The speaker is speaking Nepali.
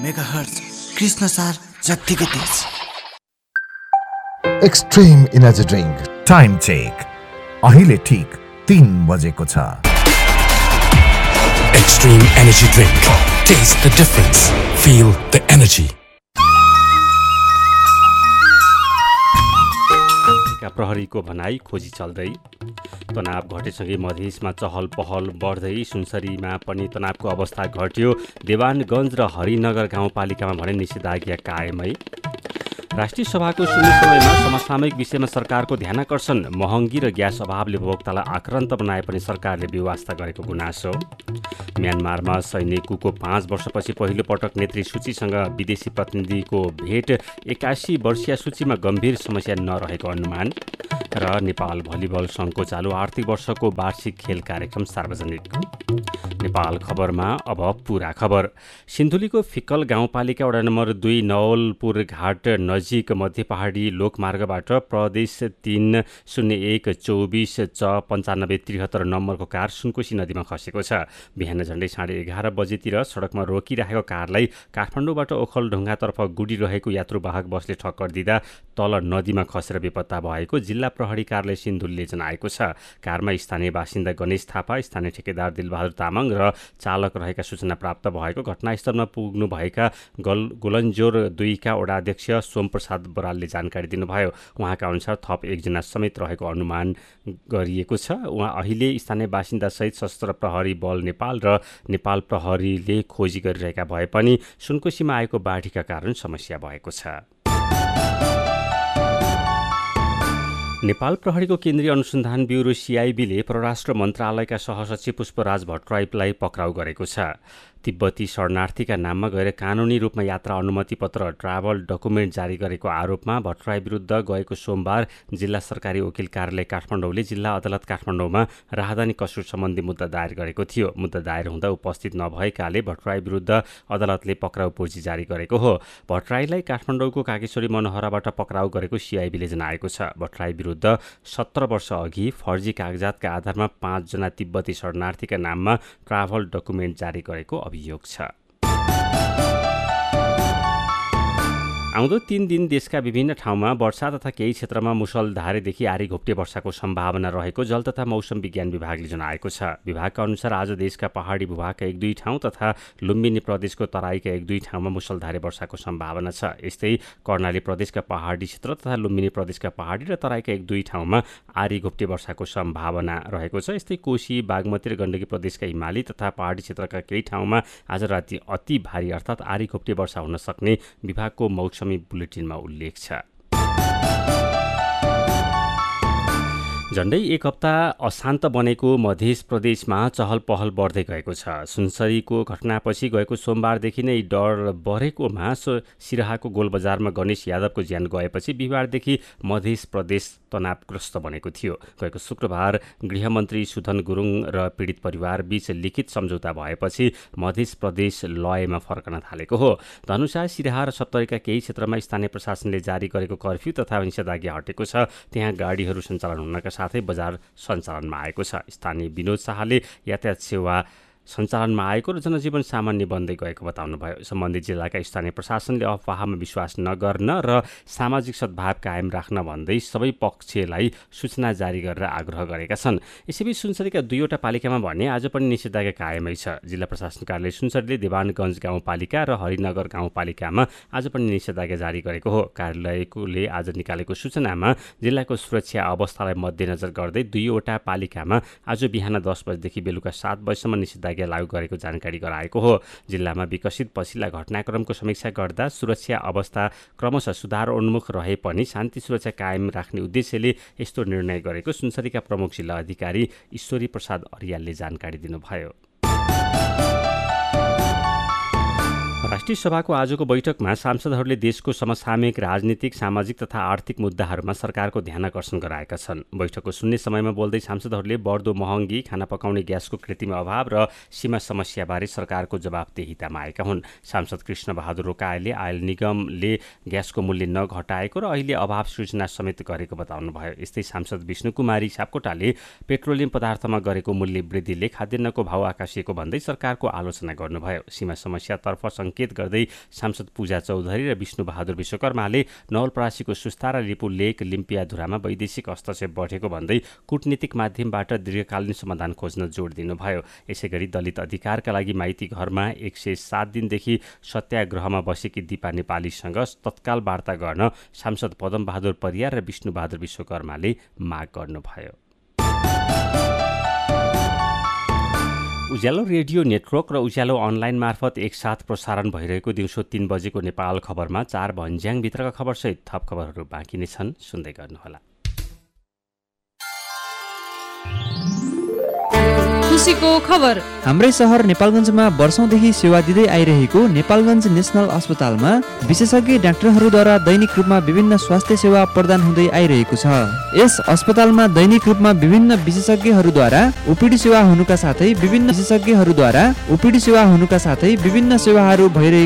मेगाहर्ज कृष्ण सार जत्तिकै तेज। Extreme energy drink time check अहिले ठीक 3 बजेको छ। Extreme energy drink. Taste the difference. Feel the energy. प्रहरीको भनाई खोजी चल्दै, तनाव घटेसँगै मधेसमा चहल पहल बढ्दै, सुनसरीमा पनि तनावको अवस्था घट्यो। देवानगञ्ज र हरिनगर गाउँपालिकामा भने निषेधाज्ञा कायमै। राष्ट्रिय सभाको शून्य समयमा समसामयिक विषयमा सरकारको ध्यानाकर्षण, महँगी र ग्यास अभावले उपभोक्तालाई आक्रान्त बनाए पनि सरकारले व्यवस्था गरेको गुनासो। म्यानमारमा सैनिकको 5 वर्षपछि पहिलो पटक नेत्री सूचीसँग विदेशी प्रतिनिधिको भेट, 81 वर्षीय सूचीमा गम्भीर समस्या नरहेको अनुमान। र नेपाल भलिबल सङ्घको चालु आर्थिक वर्षको वार्षिक खेल कार्यक्रम सार्वजनिक। नेपाल खबरमा अब पुरा खबर। सिन्धुलीको फिक्कल गाउँपालिका वडा नम्बर 2 नवलपुर घाट नजिक मध्य पहाडी लोकमार्गबाट प्रदेश 30124 च 9573 नम्बरको कार सुनकोशी नदीमा खसेको छ। बिहान झण्डै 11:30 बजेतिर सडकमा रोकिरहेको कारलाई काठमाडौँबाट ओखलढुङ्गातर्फ गुडिरहेको यात्रुवाहक बसले ठक्कर दिँदा तल नदीमा खसेर बेपत्ता भएको जिल्ला प्रहरी कार्यालय सिन्धुलीले जनाएको छ। कारमा स्थानीय बासिन्दा गणेश थापा, स्थानीय ठेकेदार दिलबहादुर तामाङ र चालक रहेका सूचना प्राप्त भएको घटनास्थलमा पुग्नुभएका गोलन्जोर 2 का वडा अध्यक्ष सोमप्रसाद बरालले जानकारी दिनुभयो। उहाँका अनुसार थप 1 जना समेत रहेको अनुमान गरिएको छ। उहाँ अहिले स्थानीय बासिन्दासहित सशस्त्र प्रहरी बल नेपाल र नेपाल प्रहरीले खोजी गरिरहेका भए पनि सुनकोशीमा आएको बाढीका कारण समस्या भएको छ। नेपाल प्रहरीको केन्द्रीय अनुसन्धान ब्युरो CIB ले परराष्ट्र मन्त्रालयका सहसचिव पुष्पराज भट्टराईलाई पक्राउ गरेको छ। तिब्बती शरणार्थीका नाममा गएर कानुनी रूपमा यात्रा अनुमति पत्र ट्राभल डकुमेन्ट जारी गरेको आरोपमा भट्टराई विरुद्ध गएको सोमबार जिल्ला सरकारी वकिल कार्यालय काठमाडौँले जिल्ला अदालत काठमाडौँमा राहदानी कसुर सम्बन्धी मुद्दा दायर गरेको थियो। मुद्दा दायर हुँदा उपस्थित नभएकाले भट्टराई विरुद्ध अदालतले पक्राउ पूर्जी जारी गरेको हो। भट्टराईलाई काठमाडौँको कागेश्वरी मनोहराबाट पक्राउ गरेको CIB ले जनाएको छ। भट्टराई विरुद्ध 17 वर्ष अघि फर्जी कागजातका आधारमा 5 जना तिब्बती शरणार्थीका नाममा ट्राभल डकुमेन्ट जारी गरेको अभियोग छ। आउँदो 3 दिन देशका विभिन्न ठाउँमा वर्षा तथा केही क्षेत्रमा मुसलधारेदेखि आरी घोप्टे वर्षाको सम्भावना रहेको जल तथा मौसम विज्ञान विभागले जनाएको छ। विभागका अनुसार आज देशका पहाडी भूभागका 1-2 ठाउँ तथा लुम्बिनी प्रदेशको तराईका 1-2 ठाउँमा मुसलधारे वर्षाको सम्भावना छ। यस्तै कर्णाली प्रदेशका पहाडी क्षेत्र तथा लुम्बिनी प्रदेशका पहाडी र तराईका 1-2 ठाउँमा आरी घोप्टे वर्षाको सम्भावना रहेको छ। यस्तै कोशी, बागमती र गण्डकी प्रदेशका हिमाली तथा पहाडी क्षेत्रका केही ठाउँमा आज राति अति भारी अर्थात् आरी घोप्टे वर्षा हुन सक्ने विभागको मौसम बुलेटिनमा उल्लेख छ। झण्डै 1 हप्ता अशान्त बनेको मध्य प्रदेशमा चहल पहल बढ्दै गएको छ। सुनसरीको घटनापछि गएको सोमबारदेखि नै डर बढेकोमा सिराहाको गोलबजारमा गणेश यादवको ज्यान गएपछि बिहिबारदेखि मध्य प्रदेश तनावग्रस्त बनेको थियो। गएको शुक्रबार गृहमन्त्री सुधन गुरुङ र पीडित परिवार बीच लिखित सम्झौता भएपछि मध्य प्रदेश लयमा फर्कन थालेको हो। धनुषा, सिराहा र सप्तरीका केही क्षेत्रमा स्थानीय प्रशासनले जारी गरेको कर्फ्यू तथा निषेधाज्ञा हटेको छ। त्यहाँ गाडीहरू सञ्चालन हुनका साथै बजार सञ्चालनमा आएको छ। स्थानीय विनोद शाहले यातायात सेवा सञ्चालनमा आएको र जनजीवन सामान्य बन्दै गएको बताउनुभयो। सम्बन्धित जिल्लाका स्थानीय प्रशासनले अफवाहमा विश्वास नगर्न र सामाजिक सद्भाव कायम राख्न भन्दै सबै पक्षलाई सूचना जारी गरेर आग्रह गरेका छन्। यसैबीच सुनसरीका 2वटा पालिकामा भने आज पनि निषेधाज्ञा कायमै छ। जिल्ला प्रशासन कार्यालय सुनसरीले देवानगञ्ज गाउँपालिका र हरिनगर गाउँपालिकामा आज पनि निषेधाज्ञा जारी गरेको हो। कार्यालयले आज निकालेको सूचनामा जिल्लाको सुरक्षा अवस्थालाई मध्यनजर गर्दै 2वटा पालिकामा आज बिहान 10 बजेदेखि बेलुका 7 बजेसम्म निषेधाज्ञा लागू गरेको जानकारी गराएको हो। जिल्लामा विकसित पछिल्ला घटनाक्रमको समीक्षा गर्दा सुरक्षा अवस्था क्रमशः सुधार उन्मुख रहे पनि शान्ति सुरक्षा कायम राख्ने उद्देश्यले यस्तो निर्णय गरेको सुनसरीका प्रमुख जिल्ला अधिकारी ईश्वरी प्रसाद अर्यालले जानकारी दिनुभयो। राष्ट्रिय सभाको आजको बैठकमा सांसदहरूले देशको समसामयिक राजनीतिक, सामाजिक तथा आर्थिक मुद्दाहरूमा सरकारको ध्यानाकर्षण गराएका छन्। बैठकको शून्य समयमा बोल्दै सांसदहरूले बढ्दो महँगी, खाना पकाउने ग्यासको कृत्रिम अभाव र सीमा समस्याबारे सरकारको जवाफदेहिता मागेका हुन्। सांसद कृष्ण बहादुर रोकाईले आयल निगमले ग्यासको मूल्य नघटाएको र अहिले अभाव सृजना समेत गरेको बताउनुभयो। यस्तै सांसद विष्णुकुमारी सापकोटाले पेट्रोलियम पदार्थमा गरेको मूल्य वृद्धिले खाद्यान्नको भाव आकाशिएको भन्दै सरकारको आलोचना गर्नुभयो। सीमा समस्यातर्फ सङ्केत सङ्केत गर्दै सांसद पूजा चौधरी र विष्णुबहादुर विश्वकर्माले नवलपरासीको सुस्ता र लिपु लेक लिम्पियाधुरामा वैदेशिक हस्तक्षेप बढेको भन्दै कूटनीतिक माध्यमबाट दीर्घकालीन समाधान खोज्न जोड दिनुभयो। यसैगरी दलित अधिकारका लागि माइती घरमा 107 दिनदेखि सत्याग्रहमा बसेकी दिपा नेपालीसँग तत्काल वार्ता गर्न सांसद पदमबहादुर परियार र विष्णुबहादुर विश्वकर्माले माग गर्नुभयो। उज्यालो रेडियो नेटवर्क र उज्यालो अनलाइन मार्फत एकसाथ प्रसारण भइरहेको दिउँसो 3 बजेको नेपाल खबरमा 4 भन्ज्याङभित्रका खबरसहित थप खबरहरू बाँकी नै छन्, सुन्दै गर्नुहोला। खुसीको खबर। हाम्रै सहर नेपालगञ्जमा वर्षौंदेखि सेवा दिँदै आइरहेको नेपालगञ्ज नेसनल अस्पतालमा विशेषज्ञ डाक्टरहरूद्वारा दैनिक रूपमा विभिन्न स्वास्थ्य सेवा प्रदान हुँदै आइरहेको छ। यस अस्पतालमा दैनिक रूपमा विभिन्न विशेषज्ञहरूद्वारा ओपीडी सेवा हुनुका साथै विभिन्न सेवाहरू भइरहेको